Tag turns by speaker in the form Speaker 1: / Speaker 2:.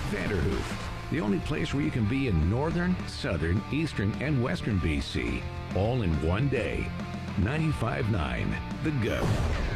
Speaker 1: Vanderhoof, the only place where you can be in northern, southern, eastern, and western BC, all in one day. 95.9 The Go.